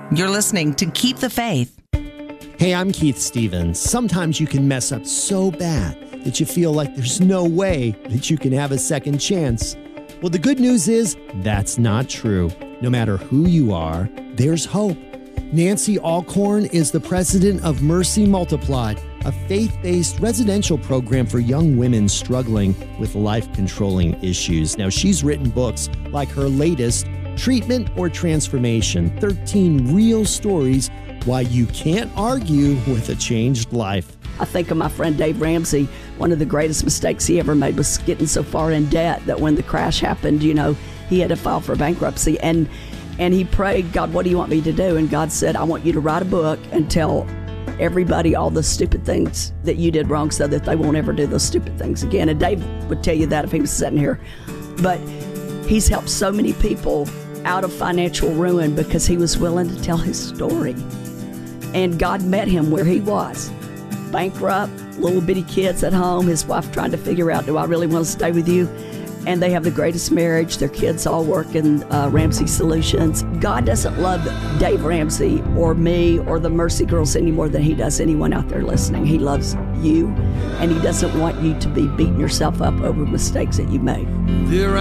You're listening to Keep the Faith. Hey, I'm Keith Stevens. Sometimes you can mess up so bad that you feel like there's no way that you can have a second chance. Well, the good news is that's not true. No matter who you are, there's hope. Nancy Alcorn is the president of Mercy Multiplied, a faith-based residential program for young women struggling with life-controlling issues. Now, she's written books like her latest, Treatment or Transformation, 13 real stories why you can't argue with a changed life. I think of my friend Dave Ramsey. One of the greatest mistakes he ever made was getting so far in debt that when the crash happened, he had to file for bankruptcy. And he prayed, God, what do you want me to do? And God said, I want you to write a book and tell everybody all the stupid things that you did wrong so that they won't ever do those stupid things again. And Dave would tell you that if he was sitting here. But he's helped so many people out of financial ruin because he was willing to tell his story. And God met him where he was. Bankrupt, little bitty kids at home, his wife trying to figure out, do I really want to stay with you? And they have the greatest marriage. Their kids all work in Ramsey Solutions. God doesn't love Dave Ramsey or me or the Mercy Girls any more than he does anyone out there listening. He loves you, and he doesn't want you to be beating yourself up over mistakes that you made.